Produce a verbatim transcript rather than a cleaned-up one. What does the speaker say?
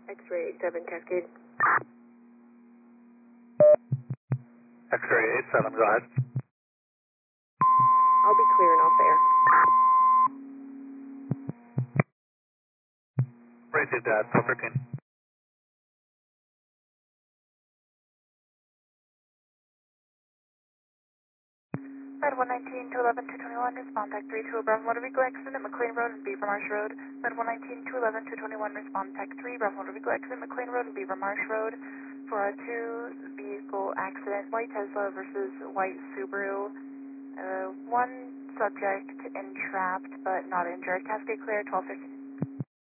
X-ray eight seven Cascade. X-ray eight seven, go ahead. I'll be clearing off the air. Rated at four thirteen. Med one nineteen, two eleven, two twenty-one, respond tech three two, Bravo Motor Vehicle accident at McLean Road and Beaver Marsh Road. Med one nineteen, two eleven, two twenty-one, respond tech three, Bravo Motor Vehicle accident at McLean Road and Beaver Marsh Road. For a two vehicle accident, white Tesla versus white Subaru. Uh, one subject entrapped but not injured. Cascade clear, twelve fifteen.